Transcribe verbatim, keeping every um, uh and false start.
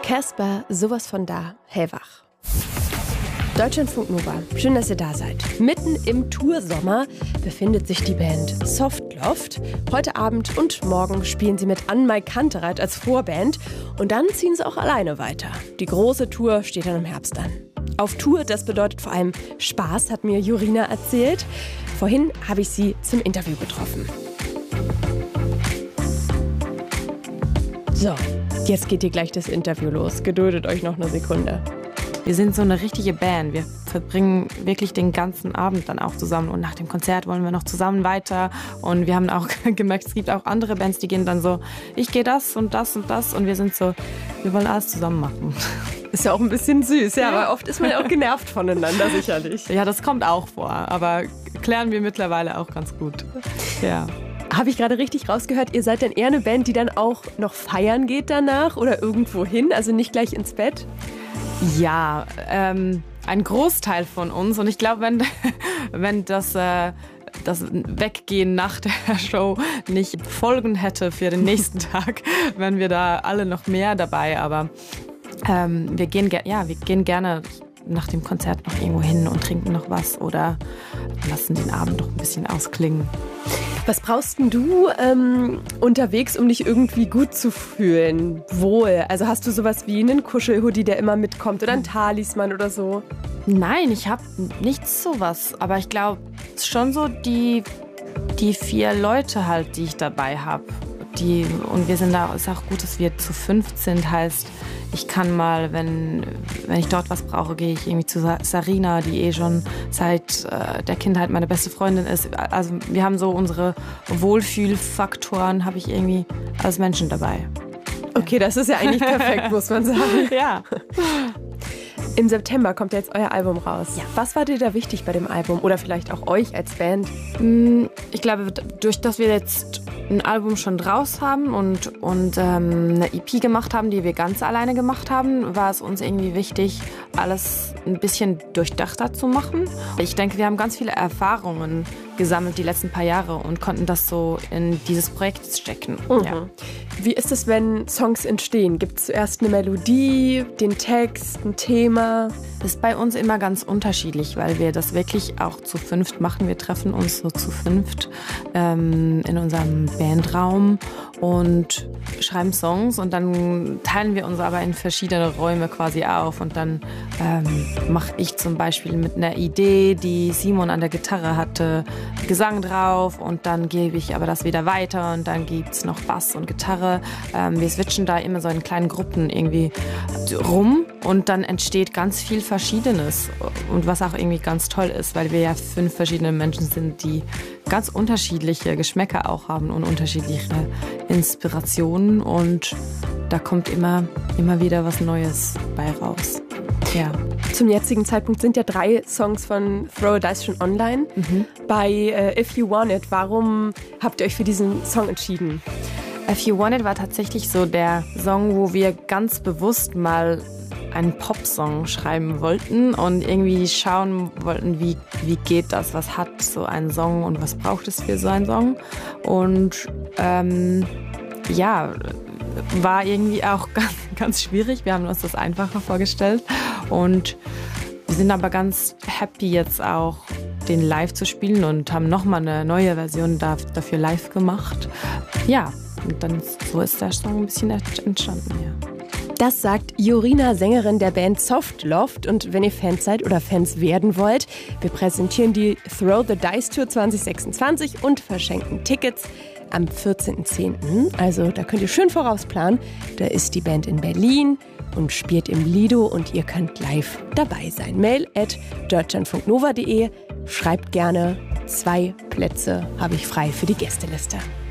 Casper, sowas von da, hellwach. Deutschlandfunk Nova, schön, dass ihr da seid. Mitten im Toursommer befindet sich die Band Softloft. Heute Abend und morgen spielen sie mit Ann-Mai Kantereit als Vorband. Und dann ziehen sie auch alleine weiter. Die große Tour steht dann im Herbst an. Auf Tour, das bedeutet vor allem Spaß, hat mir Jorina erzählt. Vorhin habe ich sie zum Interview getroffen. So, jetzt geht hier gleich das Interview los. Geduldet euch noch eine Sekunde. Wir sind so eine richtige Band. Wir verbringen wirklich den ganzen Abend dann auch zusammen. Und nach dem Konzert wollen wir noch zusammen weiter. Und wir haben auch gemerkt, es gibt auch andere Bands, die gehen dann so, ich gehe das und das und das. Und wir sind so, wir wollen alles zusammen machen. Ist ja auch ein bisschen süß, ja, aber oft ist man ja auch genervt voneinander, sicherlich. Ja, das kommt auch vor. Aber klären wir mittlerweile auch ganz gut. Ja. Habe ich gerade richtig rausgehört, ihr seid dann eher eine Band, die dann auch noch feiern geht danach oder irgendwo hin, also nicht gleich ins Bett? Ja, ähm, ein Großteil von uns. Und ich glaube, wenn, wenn das, äh, das Weggehen nach der Show nicht Folgen hätte für den nächsten Tag, wären wir da alle noch mehr dabei. Aber ähm, wir, gehen, ja, wir gehen gerne nach dem Konzert noch irgendwo hin und trinken noch was oder lassen den Abend noch ein bisschen ausklingen. Was brauchst denn du ähm, unterwegs, um dich irgendwie gut zu fühlen, wohl? Also hast du sowas wie einen Kuschelhoodie, der immer mitkommt oder ein Talisman oder so? Nein, ich habe nichts sowas. Aber ich glaube schon so die, die vier Leute halt, die ich dabei habe. Die, und wir sind da, ist auch gut, dass wir zu fünft sind, heißt, ich kann mal, wenn, wenn ich dort was brauche, gehe ich irgendwie zu Sarina, die eh schon seit äh, der Kindheit meine beste Freundin ist. Also wir haben so unsere Wohlfühlfaktoren, habe ich irgendwie als Menschen dabei. Okay, das ist ja eigentlich perfekt, muss man sagen. Ja. Im September kommt jetzt euer Album raus. Ja. Was war dir da wichtig bei dem Album oder vielleicht auch euch als Band? Ich glaube, durch dass wir jetzt ein Album schon draus haben und, und ähm, eine E P gemacht haben, die wir ganz alleine gemacht haben, war es uns irgendwie wichtig, alles ein bisschen durchdachter zu machen. Ich denke, wir haben ganz viele Erfahrungen gesammelt die letzten paar Jahre und konnten das so in dieses Projekt stecken. Mhm. Ja. Wie ist es, wenn Songs entstehen? Gibt es zuerst eine Melodie, den Text, ein Thema? Das ist bei uns immer ganz unterschiedlich, weil wir das wirklich auch zu fünft machen. Wir treffen uns so zu fünft ähm, in unserem Bandraum und schreiben Songs und dann teilen wir uns aber in verschiedene Räume quasi auf und dann ähm, mache ich zum Beispiel mit einer Idee, die Simon an der Gitarre hatte, Gesang drauf und dann gebe ich aber das wieder weiter und dann gibt's noch Bass und Gitarre. Ähm, wir switchen da immer so in kleinen Gruppen irgendwie rum und dann entsteht ganz viel Verschiedenes und was auch irgendwie ganz toll ist, weil wir ja fünf verschiedene Menschen sind, die ganz unterschiedliche Geschmäcker auch haben und unterschiedliche Inspirationen und da kommt immer, immer wieder was Neues bei raus. Ja. Zum jetzigen Zeitpunkt sind ja drei Songs von Throw a Dice schon online. Mhm. Bei äh, If You Want It, warum habt ihr euch für diesen Song entschieden? If You Want It war tatsächlich so der Song, wo wir ganz bewusst mal einen Popsong schreiben wollten und irgendwie schauen wollten, wie, wie geht das, was hat so ein Song und was braucht es für so einen Song. Und ähm, ja, war irgendwie auch ganz, ganz schwierig. Wir haben uns das einfacher vorgestellt und wir sind aber ganz happy jetzt auch, den live zu spielen und haben nochmal eine neue Version dafür live gemacht. Ja, und dann so ist der Song ein bisschen entstanden, ja. Das sagt Jorina, Sängerin der Band Softloft. Und wenn ihr Fans seid oder Fans werden wollt, wir präsentieren die Throw the Dice Tour zwanzig sechsundzwanzig und verschenken Tickets am vierzehnten zehnten Also da könnt ihr schön vorausplanen. Da ist die Band in Berlin und spielt im Lido und ihr könnt live dabei sein. Mail at deutschlandfunknova punkt de. Schreibt gerne, zwei Plätze habe ich frei für die Gästeliste.